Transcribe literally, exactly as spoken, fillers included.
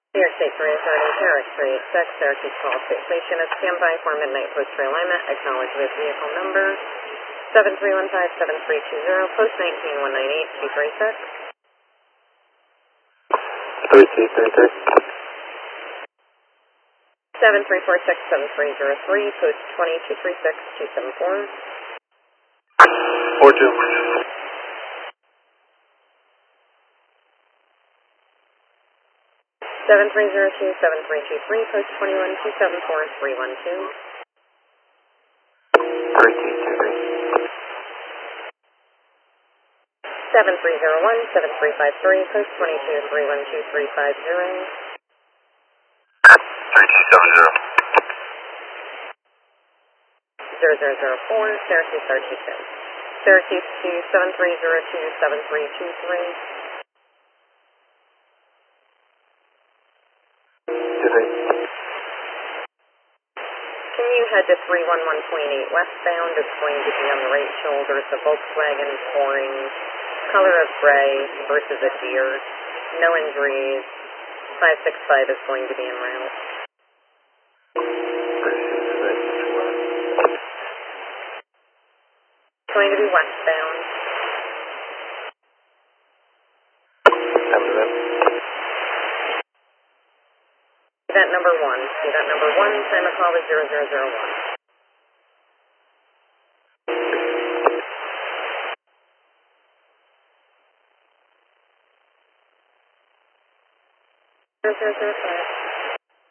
New York State three authority, Paris three eight six, Syracuse Falls Station is standby for midnight post realignment. Acknowledge with vehicle number seven three one five seven three two zero, post nineteen one nine eight two three six. three two three six. seven three four six seven three zero three, post twenty two three six two seven four. four two. seven three zero two seven three two three, post twenty-one two seven four three one two. three two two three. seven three zero one seven three five three, post twenty-two three one two three five zero. three two seven zero. zero zero zero four, Syracuse R T two. Syracuse two seven three zero two seven three two three. two three. Can you head to three one one point eight westbound? It's going to be on the right shoulder. It's a Volkswagen Touring, color of gray versus a deer. No injuries. five six five is going to be en route. It's going to be westbound. Event number one. Event number one, time of call is zero zero zero one. zero zero zero five.